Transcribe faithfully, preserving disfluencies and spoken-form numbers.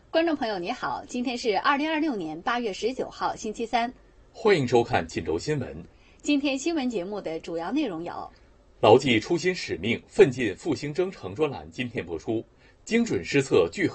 观众朋友你好，今天是二零二六年八月十九号星期三， 欢迎收看锦州新闻。 今天新闻节目的主要内容有： 牢记初心使命，奋进复兴征程专栏今天播出，精准施策聚合